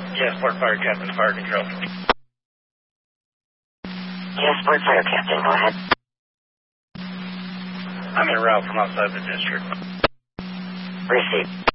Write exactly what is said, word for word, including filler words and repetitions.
Yes, Port Fire Captain, Fire Control. Yes, Port Fire Captain, go ahead. I'm en route from outside the district. Received.